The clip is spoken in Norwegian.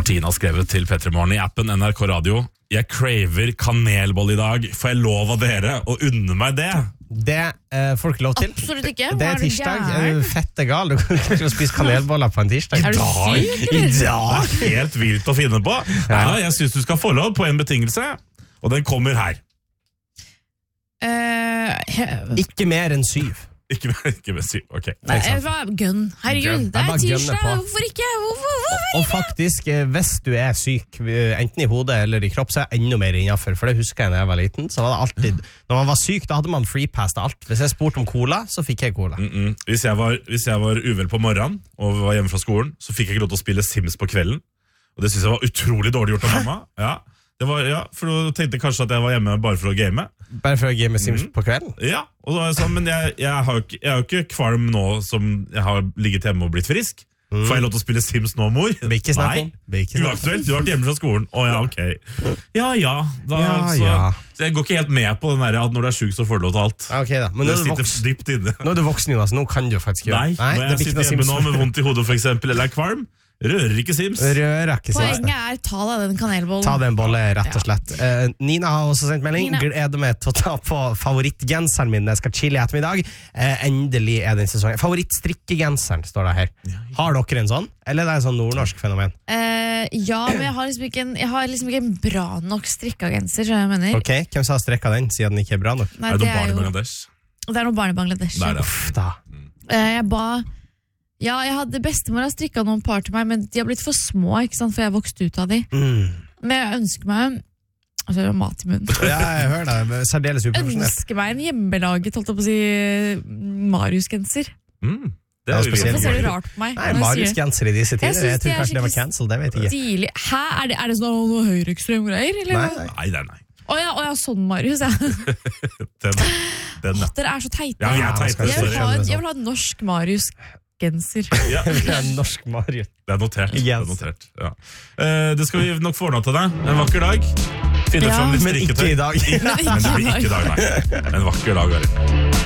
Martina har skrevet til Petremorgen i appen NRK Radio. Jeg craver kanelboll i dag. Får jeg lov av dere å unne meg det? Det får du ikke lov til. Absolutt ikke. Det er tirsdag. Fette gal. Du kan ikke spise kanelboller på en tirsdag. Er du syk, eller? I dag? Det er helt vilt å finne på. Ja, jeg synes du skal få lov på en betingelse, og den kommer her. Ikke mer enn 7. Ikke med syv, ok. Nei, gønn. Herregud, det er tirsdag. Hvorfor ikke? Og faktisk, hvis du er syk, enten i hodet eller i kropp, så er jeg enda mer innenfor. For det husker jeg da jeg var liten. Så var det alltid, når man var syk, da hadde man free pass til alt. Hvis jeg spurte om cola, så fikk jeg cola. Hvis jeg var uvel på morgenen og var hjemme fra skolen, så fikk jeg ikke lov til å spille Sims på kvelden. Og det synes jeg var utrolig dårlig gjort av mamma. Ja, for du tenkte kanskje at jeg var hjemme bare for å game. Bare for å game Sims på kvelden? Ja, og da er jeg sånn, men jeg har jo ikke kvalm nå som jeg har ligget hjemme og blitt frisk. Får jeg lov til å spille Sims nå, mor? Ikke snakk om. Uaktuelt, du har vært hjemme fra skolen. Ok. Så jeg går ikke helt med på den der at når du er syk så får du lov til alt. Ok da, men det sitter dypt inne. Nå er du voksen, Jonas, nå kan du faktisk gjøre. Nei, når jeg sitter hjemme nå med vondt i hodet for eksempel, eller er kvalm, rører ikke Sims. Poenget er ta deg den kanelbollen. Ta den bolle, rett og slett. Nina har også sendt melding. Gleder meg til å ta på favorittgenseren min. Jeg skal chille i ettermiddag. Endelig er den sesongen. Favorittstrikkegenseren står det her. Har dere en sånn? Eller er det en sånn nordnorsk fenomen? Ja, men jeg har liksom ikke en bra nok strikkagenser, så jeg mener. Ok, hvem sa strekka den, siden den ikke er bra nok? Nei, er det noen barn i Bangladesh? Det er noen barn i Bangladesh. Uff da. Jeg hadde bestemor har strikket noen par til meg, men de har blitt for små, ikke sant, for jeg vokste ut av de. Men jeg ønsker meg altså, mat i munnen. Ja, jeg hører det. Særdeles uprofesjonelt. Ønsker meg en hjemmelaget, holdt jeg på å si, Marius-genser. Det er spesielt. Hvorfor ser du rart på meg? Nei, Marius-genser i disse tider. Jeg tror kanskje det var cancel, det vet jeg ikke. Stilig. Hæ? Er det sånn noe høyreekstrem greier? Nei. Åja, sånn Marius, ja. Dere er så teite. Ja, jeg vil ha en norsk Marius-genser. Ja. Norsk Marius. Det er notert. Ja. Det skal vi nok få ordnet til deg. En vakker dag. Finne fram litt strikketøy. Men ikke i dag. Men det blir ikke i dag, nei. En vakker dag, Ari.